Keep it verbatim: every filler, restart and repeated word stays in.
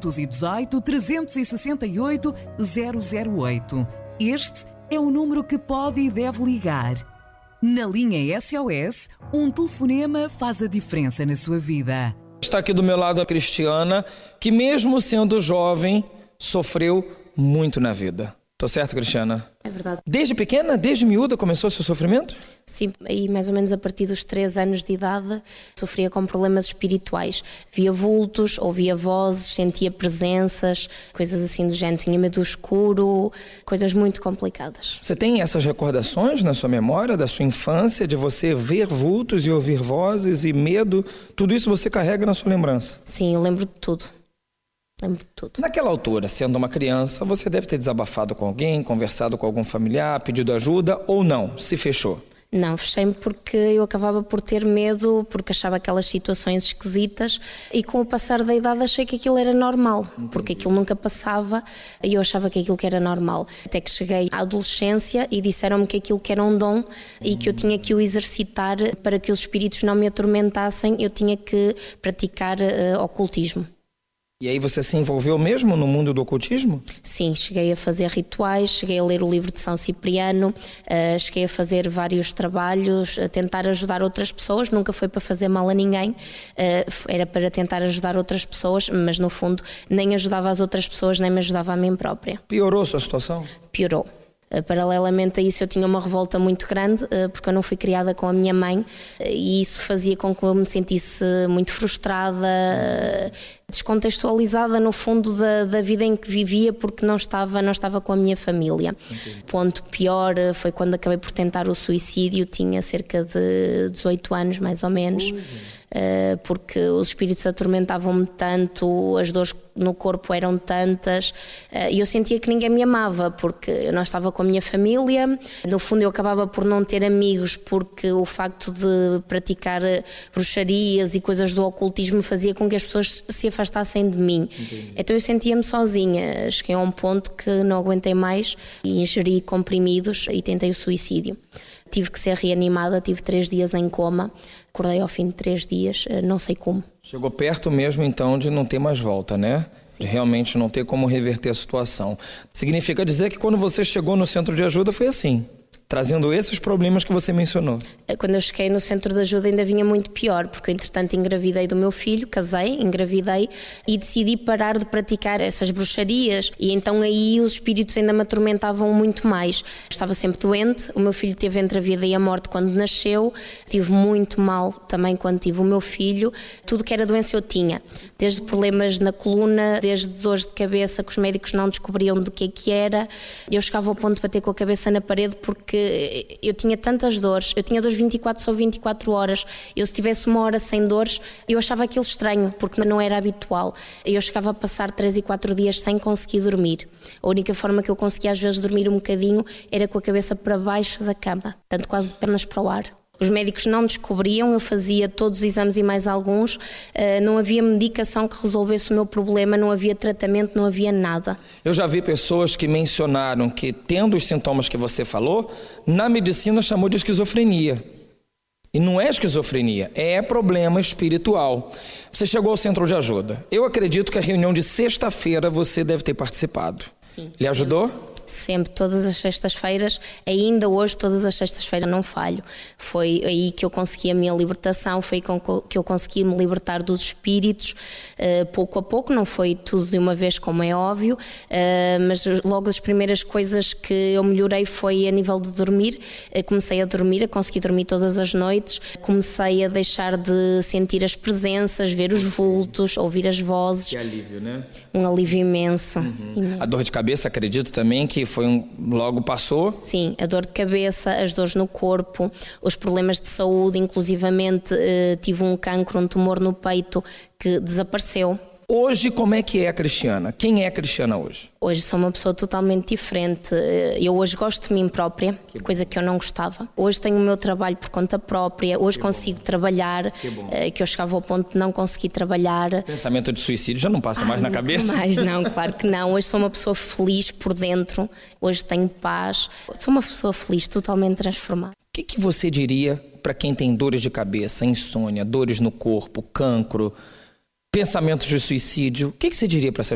trezentos e dezoito, trezentos e sessenta e oito, zero zero oito. Este é o número que pode e deve ligar. Na linha S O S, um telefonema faz a diferença na sua vida. Está aqui do meu lado a Cristiana, que mesmo sendo jovem, sofreu muito na vida. Tô certo, Cristiana? É verdade. Desde pequena, desde miúda, começou o seu sofrimento? Sim, e mais ou menos a partir dos três anos de idade sofria com problemas espirituais. Via vultos, ouvia vozes, sentia presenças, coisas assim do género. Tinha medo do escuro, coisas muito complicadas. Você tem essas recordações na sua memória, da sua infância, de você ver vultos e ouvir vozes e medo? Tudo isso você carrega na sua lembrança? Sim, eu lembro de tudo. Lembro de tudo. Naquela altura, sendo uma criança, você deve ter desabafado com alguém, conversado com algum familiar, pedido ajuda ou não? Se fechou? Não, fechei-me porque eu acabava por ter medo, porque achava aquelas situações esquisitas e com o passar da idade achei que aquilo era normal, porque aquilo nunca passava e eu achava que aquilo que era normal. Até que cheguei à adolescência e disseram-me que aquilo que era um dom e que eu tinha que o exercitar para que os espíritos não me atormentassem, eu tinha que praticar uh, ocultismo. E aí você se envolveu mesmo no mundo do ocultismo? Sim, cheguei a fazer rituais, cheguei a ler o livro de São Cipriano, uh, cheguei a fazer vários trabalhos, a tentar ajudar outras pessoas, nunca foi para fazer mal a ninguém, uh, era para tentar ajudar outras pessoas, mas no fundo nem ajudava as outras pessoas, nem me ajudava a mim própria. Piorou a sua situação? Piorou. Paralelamente a isso eu tinha uma revolta muito grande porque eu não fui criada com a minha mãe e isso fazia com que eu me sentisse muito frustrada, descontextualizada no fundo da, da vida em que vivia porque não estava, não estava com a minha família. Okay. Ponto pior foi quando acabei por tentar o suicídio, tinha cerca de dezoito anos mais ou menos. Uh, porque os espíritos atormentavam-me tanto, as dores no corpo eram tantas uh, e eu sentia que ninguém me amava porque eu não estava com a minha família, no fundo eu acabava por não ter amigos porque o facto de praticar bruxarias e coisas do ocultismo fazia com que as pessoas se afastassem de mim. Entendi. Então eu sentia-me sozinha, cheguei a um ponto que não aguentei mais e ingeri comprimidos e tentei o suicídio. Tive que ser reanimada, tive três dias em coma, acordei ao fim de três dias, não sei como. Chegou perto mesmo então de não ter mais volta, né? Sim. De realmente não ter como reverter a situação. Significa dizer que quando você chegou no centro de ajuda foi assim, trazendo esses problemas que você mencionou. Quando eu cheguei no centro de ajuda ainda vinha muito pior, porque eu, entretanto engravidei do meu filho, casei, engravidei e decidi parar de praticar essas bruxarias e então aí os espíritos ainda me atormentavam muito mais. Estava sempre doente, o meu filho teve entre a vida e a morte quando nasceu, tive muito mal também quando tive o meu filho, tudo que era doença eu tinha, desde problemas na coluna, desde dores de cabeça que os médicos não descobriam do que é que era, eu chegava ao ponto de bater com a cabeça na parede porque eu tinha tantas dores, eu tinha dores vinte e quatro sobre vinte e quatro horas, eu se tivesse uma hora sem dores, eu achava aquilo estranho, porque não era habitual. Eu chegava a passar três e quatro dias sem conseguir dormir. A única forma que eu conseguia às vezes dormir um bocadinho era com a cabeça para baixo da cama, tanto quase de pernas para o ar. Os médicos não descobriam, eu fazia todos os exames e mais alguns, não havia medicação que resolvesse o meu problema, não havia tratamento, não havia nada. Eu já vi pessoas que mencionaram que, tendo os sintomas que você falou, na medicina chamou de esquizofrenia. E não é esquizofrenia, é problema espiritual. Você chegou ao centro de ajuda. Eu acredito que a reunião de sexta-feira você deve ter participado. Sim. Lhe ajudou? Sempre, todas as sextas-feiras, ainda hoje todas as sextas-feiras não falho. Foi aí que eu consegui a minha libertação, foi com que eu consegui me libertar dos espíritos, uh, pouco a pouco, não foi tudo de uma vez como é óbvio, uh, mas logo as primeiras coisas que eu melhorei foi a nível de dormir, uh, comecei a dormir, a conseguir dormir todas as noites, comecei a deixar de sentir as presenças, ver os vultos, ouvir as vozes. Que alívio, né? Um alívio imenso. Uhum. imenso. A dor de cabeça, acredito também que que foi um, logo passou? Sim, a dor de cabeça, as dores no corpo, os problemas de saúde, inclusivamente eh, tive um cancro, um tumor no peito que desapareceu. Hoje, como é que é a Cristiana? Quem é a Cristiana hoje? Hoje sou uma pessoa totalmente diferente. Eu hoje gosto de mim própria, que coisa que eu não gostava. Hoje tenho o meu trabalho por conta própria, hoje que consigo bom. trabalhar, que, que eu chegava ao ponto de não conseguir trabalhar. Pensamento de suicídio já não passa ah, mais na cabeça? Mais não, claro que não. Hoje sou uma pessoa feliz por dentro, hoje tenho paz. Sou uma pessoa feliz, totalmente transformada. O que, que você diria para quem tem dores de cabeça, insônia, dores no corpo, cancro, pensamentos de suicídio? O que, que você diria para essa